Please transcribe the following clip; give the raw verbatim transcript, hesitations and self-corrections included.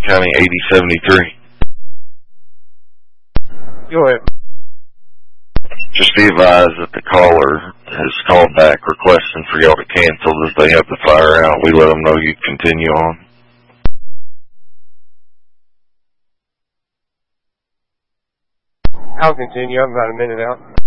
County eighty seventy-three. Go ahead. Just be advised that the caller has called back requesting for y'all to cancel as they have the fire out. We let them know you continue on. I'll continue. I'm about a minute out.